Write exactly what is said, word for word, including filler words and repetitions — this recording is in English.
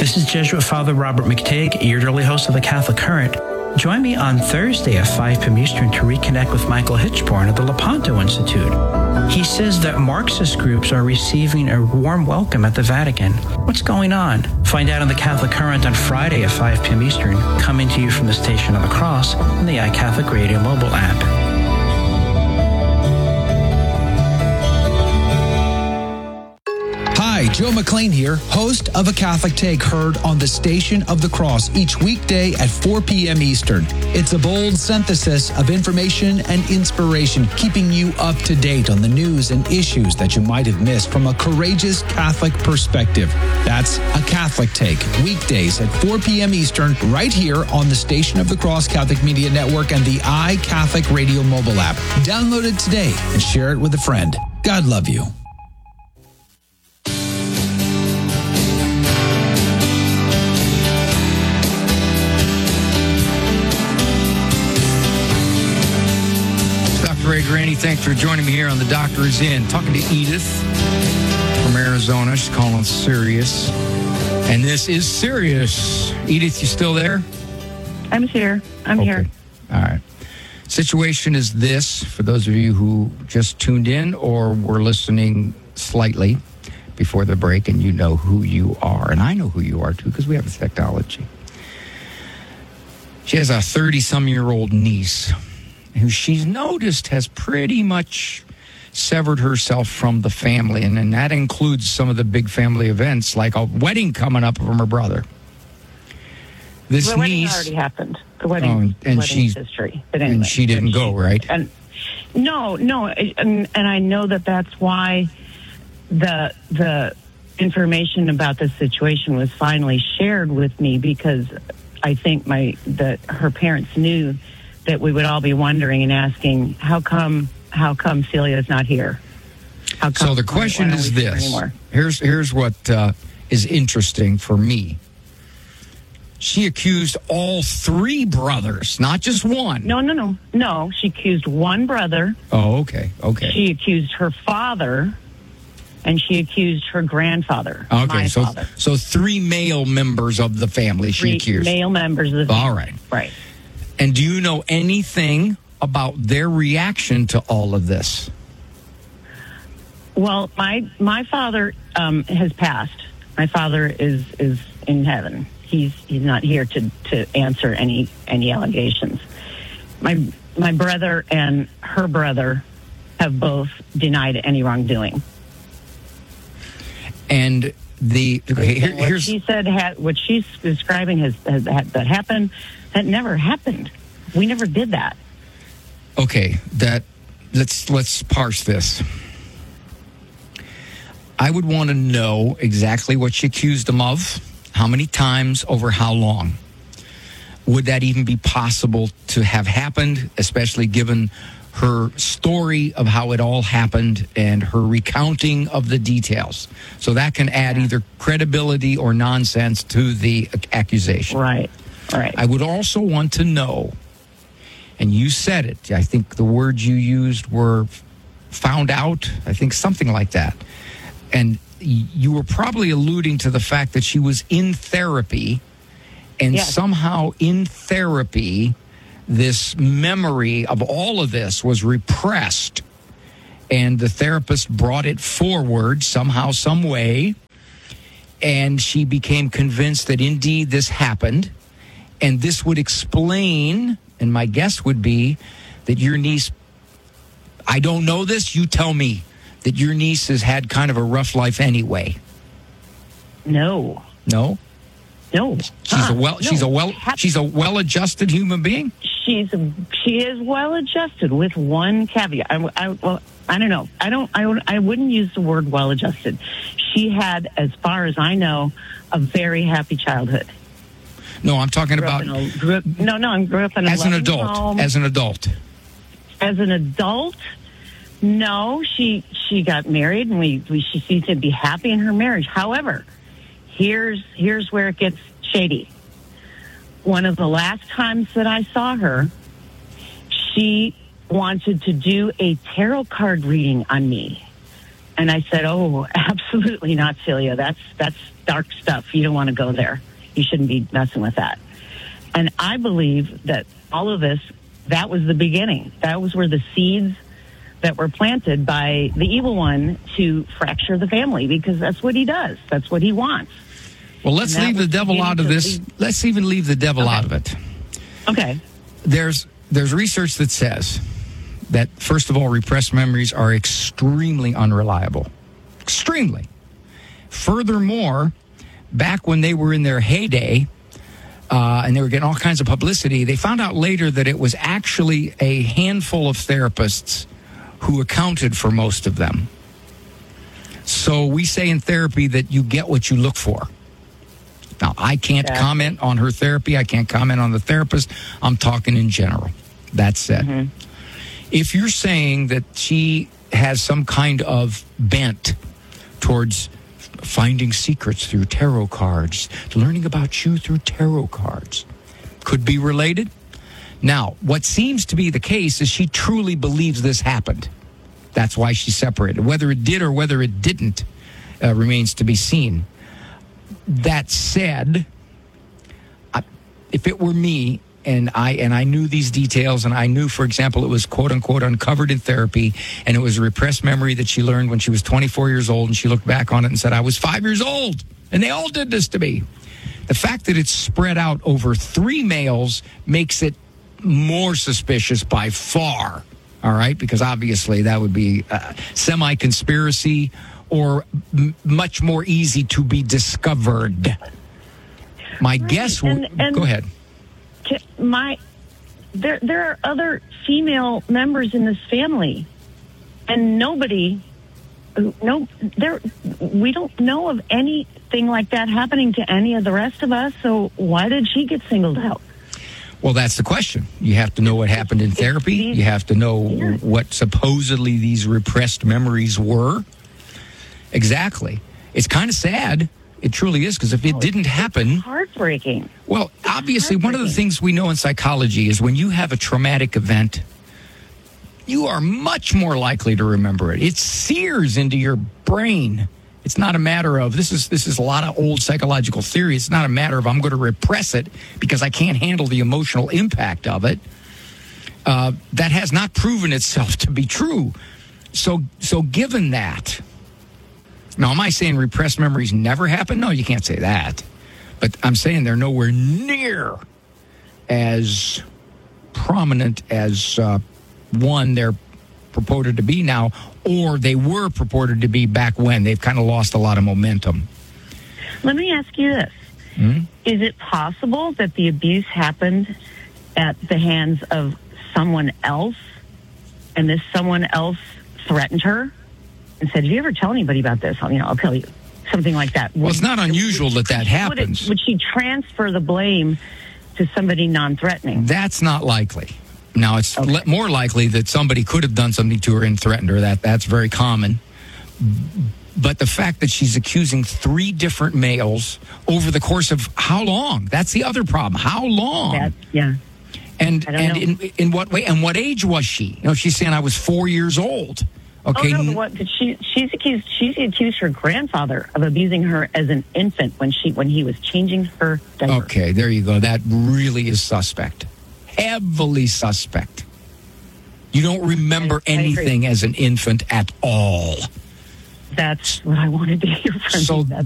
This is Jesuit Father Robert McTague, yearly host of the Catholic Current. Join me on Thursday at five p.m. Eastern to reconnect with Michael Hitchborn of the Lepanto Institute. He says that Marxist groups are receiving a warm welcome at the Vatican. What's going on? Find out on the Catholic Current on Friday at five p.m. Eastern, coming to you from the Station of the Cross and the iCatholic Radio mobile app. Hi, Joe McLean here, host of A Catholic Take, heard on the Station of the Cross each weekday at four p.m. Eastern. It's a bold synthesis of information and inspiration, keeping you up to date on the news and issues that you might have missed from a courageous Catholic perspective. That's A Catholic Take, weekdays at four p.m. Eastern, right here on the Station of the Cross Catholic Media Network and the iCatholic Radio mobile app. Download it today and share it with a friend. God love you. Ray Graney, thanks for joining me here on The Doctor Is In. Talking to Edith from Arizona. She's calling Sirius. And this is Sirius. Edith, you still there? I'm here. I'm okay. here. All right. Situation is this, for those of you who just tuned in or were listening slightly before the break, and you know who you are. And I know who you are, too, because we have the technology. She has a thirty-some-year-old niece who she's noticed has pretty much severed herself from the family. And, and that includes some of the big family events, like a wedding coming up from her brother. This the wedding niece, already happened. The wedding, oh, and wedding she's, history. But anyway, and she didn't and go, she, right? And no, no. And, and I know that that's why the the information about this situation was finally shared with me, because I think my that her parents knew that we would all be wondering and asking, how come, how come Celia's not here? How come, so the question why, why is this. Here's, here's what uh, is interesting for me. She accused all three brothers, not just one. No, no, no. No, she accused one brother. Oh, okay, okay. She accused her father, and she accused her grandfather. Okay, my so father. so three male members of the family she three accused. Male members of the family. All right. Right. And do you know anything about their reaction to all of this? Well, my my father um, has passed. My father is is in heaven. He's he's not here to, to answer any any allegations. My my brother and her brother have both denied any wrongdoing. And the okay, here, what here's she said. Ha, what she's describing has, has that happened. That never happened. We never did that. Okay, that let's let's parse this. I would want to know exactly what she accused them of, how many times, over how long. Would that even be possible to have happened, especially given her story of how it all happened and her recounting of the details? So that can add either credibility or nonsense to the accusation. Right. Right. I would also want to know, and you said it, I think the words you used were found out, I think something like that. And you were probably alluding to the fact that she was in therapy, and yes. somehow in therapy, this memory of all of this was repressed, and the therapist brought it forward somehow, some way, and she became convinced that indeed this happened. And this would explain, and my guess would be, that your niece, I don't know this, you tell me, that your niece has had kind of a rough life anyway. No. No? No. She's huh. a well no. she's a well she's a well-adjusted human being? She's a, she is well-adjusted with one caveat. I, I, well, I don't know. I don't I, I wouldn't use the word well-adjusted. She had, as far as I know, a very happy childhood. No, I'm talking grew about... A, grew up, no, no, I grew up in a As an adult. Home. As an adult. As an adult, no. She she got married, and we, we she seemed to be happy in her marriage. However, here's here's where it gets shady. One of the last times that I saw her, she wanted to do a tarot card reading on me. And I said, oh, absolutely not, Celia. That's that's dark stuff. You don't want to go there. You shouldn't be messing with that. And I believe that all of this, that was the beginning. That was where the seeds that were planted by the evil one to fracture the family, because that's what he does. That's what he wants. Well, let's leave the devil out of this. Leave. Let's even leave the devil okay. out of it. Okay. There's there's research that says that, first of all, repressed memories are extremely unreliable. Extremely. Furthermore, back when they were in their heyday, uh, and they were getting all kinds of publicity, they found out later that it was actually a handful of therapists who accounted for most of them. So we say in therapy that you get what you look for. Now, I can't yeah. comment on her therapy. I can't comment on the therapist. I'm talking in general. That said, mm-hmm. if you're saying that she has some kind of bent towards finding secrets through tarot cards, learning about you through tarot cards, could be related. Now, what seems to be the case is she truly believes this happened. That's why she separated. Whether it did or whether it didn't uh, remains to be seen. That said, I, if it were me, and I and I knew these details, and I knew, for example, it was quote-unquote uncovered in therapy, and it was a repressed memory that she learned when she was twenty-four years old, and she looked back on it and said, I was five years old, and they all did this to me. The fact that it's spread out over three males makes it more suspicious by far, all right? Because obviously that would be uh, semi-conspiracy or m- much more easy to be discovered. My right. guess would... And, and- go ahead. My, there there are other female members in this family, and nobody, no, there we don't know of anything like that happening to any of the rest of us. So why did she get singled out? Well, that's the question. You have to know what happened in therapy. You have to know yeah. what supposedly these repressed memories were. Exactly. It's kind of sad. It truly is, because if it didn't happen... It's heartbreaking. Well, obviously, one of the things we know in psychology is when you have a traumatic event, you are much more likely to remember it. It sears into your brain. It's not a matter of... This is this is a lot of old psychological theory. It's not a matter of I'm going to repress it because I can't handle the emotional impact of it. Uh, that has not proven itself to be true. So, so given that... Now, am I saying repressed memories never happen? No, you can't say that. But I'm saying they're nowhere near as prominent as, uh, one, they're purported to be now, or they were purported to be back when. They've kind of lost a lot of momentum. Let me ask you this. Mm-hmm. Is it possible that the abuse happened at the hands of someone else, and this someone else threatened her and said, if you ever tell anybody about this, I'll, you know, I'll kill you. Something like that. Well, it's not unusual that that happens. Would, it, would she transfer the blame to somebody non-threatening? That's not likely. Now, it's okay. le- more likely that somebody could have done something to her and threatened her. That That's very common. But the fact that she's accusing three different males over the course of how long? That's the other problem. How long? That, yeah. And and in, in what way? And what age was she? You know, she's saying I was four years old. Okay. Oh, no, what, she, she's accused. She's accused her grandfather of abusing her as an infant when she when he was changing her diaper. Okay, there you go. That really is suspect. Heavily suspect. You don't remember I, I anything agree. As an infant at all. That's what I wanted to hear from so you. That's